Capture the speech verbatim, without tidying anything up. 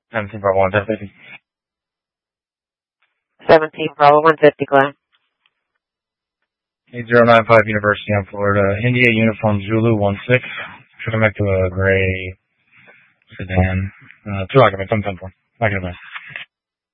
seventeen Bravo one fifty. seventeen Bravo one fifty, Glenn. eight zero nine five University on Florida. India Uniform Zulu one six. Should come back to a gray sedan. Uh, two occupants, I'm ten four. Not gonna